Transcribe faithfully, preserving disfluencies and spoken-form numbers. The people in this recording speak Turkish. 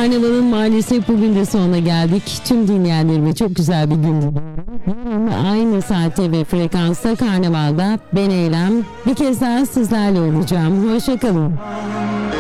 Karnavalın maalesef bugün de sonuna geldik. Tüm dinleyenlerime çok güzel bir gün diliyorum. Yarın aynı saatte ve frekansta Karnaval'da ben Eylem bir kez daha sizlerle olacağım. Hoşçakalın.